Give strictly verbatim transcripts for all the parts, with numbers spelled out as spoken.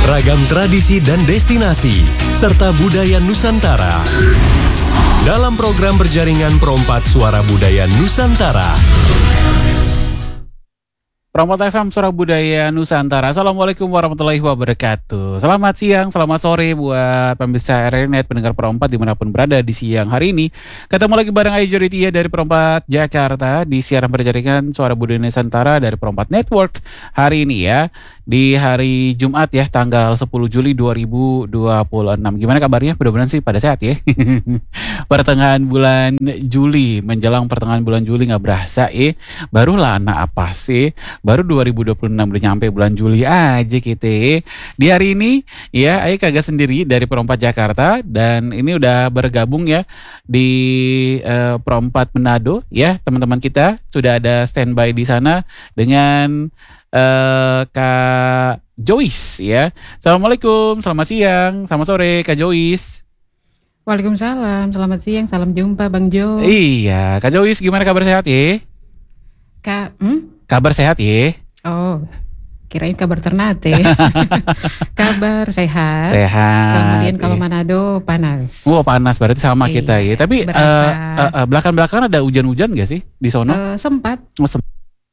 Ragam tradisi dan destinasi, serta budaya Nusantara. Dalam program berjaringan Perompat Suara Budaya Nusantara. Perompat F M Suara Budaya Nusantara. Assalamualaikum warahmatullahi wabarakatuh. Selamat siang, selamat sore buat pemirsa R R Net, pendengar Perompat dimanapun berada di siang hari ini. Ketemu lagi bareng Ayu Juritia dari Perompat Jakarta di siaran berjaringan Suara Budaya Nusantara dari Perompat Network hari ini ya. Di hari Jumat ya, tanggal sepuluh Juli dua ribu dua puluh enam. Gimana kabarnya? Mudah-mudahan sih pada sehat ya. Pertengahan bulan Juli, menjelang pertengahan bulan Juli nggak berasa eh. Barulah anak apa sih? Baru dua ribu dua puluh enam udah nyampe bulan Juli aja kita. Eh. Di hari ini ya, Ayu kagak sendiri dari Perompat Jakarta. Dan ini udah bergabung ya di uh, Perompat Manado ya. Teman-teman kita sudah ada standby di sana dengan Uh, Kak Joyce ya. Assalamualaikum, selamat siang, selamat sore Kak Joyce. Waalaikumsalam, selamat siang, salam jumpa Bang Jo. Iya, Kak Joyce gimana kabar sehat ya? Kak, hmm? Kabar sehat ya? Oh, kirain kabar Ternate. Kabar sehat. Sehat. Kemudian kalau iya. Manado panas. Wow, panas berarti sama iya, kita ya. Tapi uh, uh, uh, belakang-belakangan ada hujan-hujan gak sih di sono? Uh, sempat. Oh, sempat.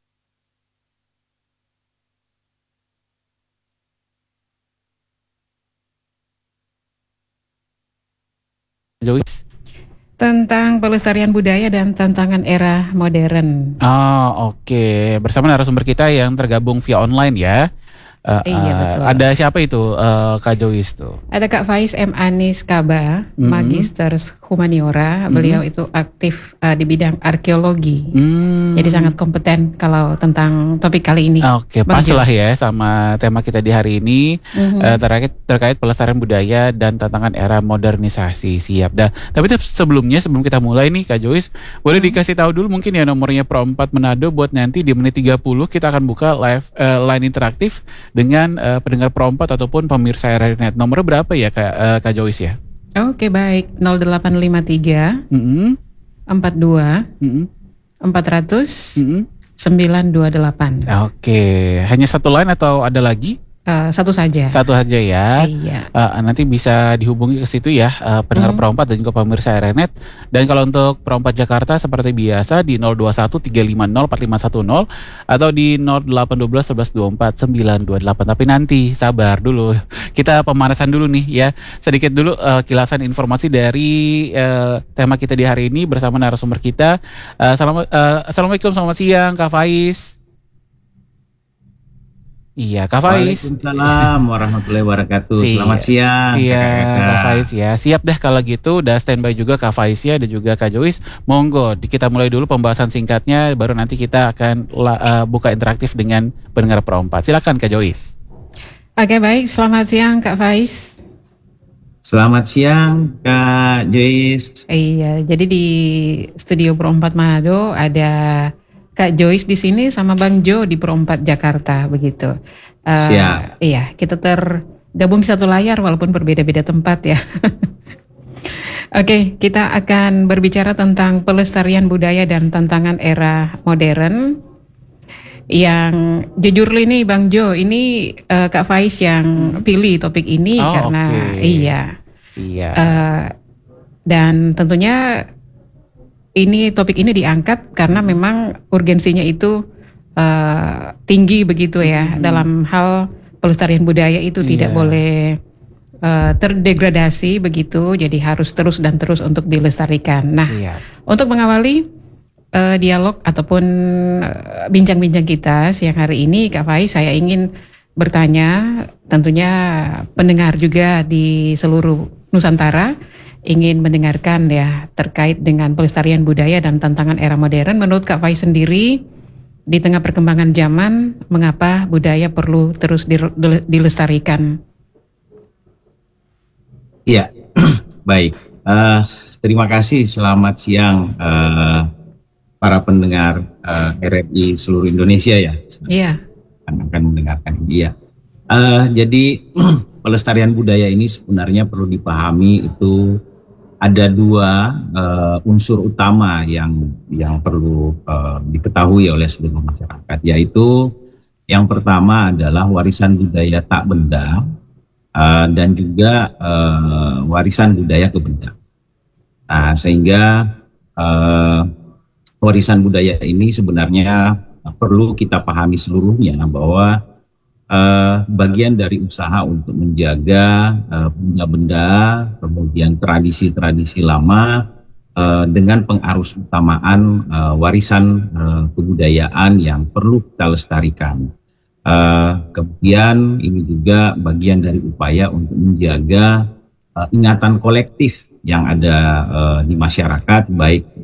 Joyce. Tentang pelestarian budaya dan tantangan era modern. Oh oke, okay. Bersama narasumber kita yang tergabung via online ya. Uh, iya betul. Uh, ada siapa itu uh, Kak Joyce tuh? Ada Kak Faiz M. Anis Kaba, mm-hmm. Magister Humaniora. Beliau mm-hmm. itu aktif uh, di bidang arkeologi. Mm. Jadi sangat kompeten kalau tentang topik kali ini. Oke, okay, pas lah ya sama tema kita di hari ini mm-hmm. uh, terkait terkait pelestarian budaya dan tantangan era modernisasi. Siap dah. Tapi sebelumnya sebelum kita mulai nih Kak Joyce, boleh mm-hmm. dikasih tahu dulu mungkin ya nomornya Perompat Manado buat nanti di menit tiga puluh kita akan buka live uh, line interaktif dengan uh, pendengar Perompat ataupun pemirsa R R Net. Nomornya berapa ya Kak, uh, Kak Joyce ya? Oke baik, nol delapan lima tiga mm-hmm. empat dua mm-hmm. empat ratus mm-hmm. sembilan dua delapan. Oke, hanya satu line atau ada lagi? Uh, satu saja. Satu saja ya. Iya. Uh, nanti bisa dihubungi ke situ ya, uh, pendengar hmm. Perompat dan juga pemirsa R R Net. Dan kalau untuk Perompat Jakarta seperti biasa di nol dua satu tiga lima nol empat lima satu nol atau di nol delapan satu dua satu satu dua empat sembilan dua delapan. Tapi nanti sabar dulu. Kita pemanasan dulu nih ya. Sedikit dulu uh, kilasan informasi dari uh, tema kita di hari ini bersama narasumber kita. Uh, salam, uh, Assalamualaikum, selamat siang Kak Faiz. Iya, Kak Faiz. Waalaikumsalam warahmatullahi wabarakatuh. Siap. Selamat siang. Siap, Kak Faiz ya. Siap deh kalau gitu, udah standby juga Kak Faiz ya, dan juga Kak Joyce. Monggo, kita mulai dulu pembahasan singkatnya, baru nanti kita akan uh, buka interaktif dengan pendengar Perompat. Silakan Kak Joyce. Oke baik, selamat siang Kak Faiz. Selamat siang Kak Joyce. Iya, jadi di studio Perompat Manado ada Kak Joyce di sini sama Bang Jo di Perompat Jakarta begitu. Uh, Siap. Iya, kita tergabung di satu layar walaupun berbeda-beda tempat ya. Oke, kita akan berbicara tentang pelestarian budaya dan tantangan era modern. Yang jujur ini Bang Jo, ini uh, Kak Faiz yang pilih topik ini oh, karena okay. iya. Siap. Uh, dan tentunya ini topik ini diangkat karena memang urgensinya itu uh, tinggi begitu ya hmm. dalam hal pelestarian budaya itu yeah. tidak boleh uh, terdegradasi begitu, jadi harus terus dan terus untuk dilestarikan. Nah, Siap. Untuk mengawali uh, dialog ataupun uh, bincang-bincang kita siang hari ini, Kak Faiz, saya ingin bertanya, tentunya pendengar juga di seluruh Nusantara ingin mendengarkan ya terkait dengan pelestarian budaya dan tantangan era modern. Menurut Kak Faiz sendiri, di tengah perkembangan zaman, mengapa budaya perlu terus dilestarikan? Iya, baik. Uh, terima kasih. Selamat siang uh, para pendengar uh, R R I seluruh Indonesia ya. Iya. Akan, akan mendengarkan ini ya. Uh, jadi pelestarian budaya ini sebenarnya perlu dipahami itu ada dua uh, unsur utama yang yang perlu uh, diketahui oleh seluruh masyarakat, yaitu yang pertama adalah warisan budaya tak benda uh, dan juga uh, warisan budaya kebendaan. Nah, sehingga uh, warisan budaya ini sebenarnya perlu kita pahami seluruhnya bahwa uh, bagian dari usaha untuk menjaga uh, benda-benda, kemudian tradisi-tradisi lama uh, dengan pengarus utamaan uh, warisan uh, kebudayaan yang perlu kita lestarikan. Uh, kemudian ini juga bagian dari upaya untuk menjaga uh, ingatan kolektif yang ada uh, di masyarakat, baik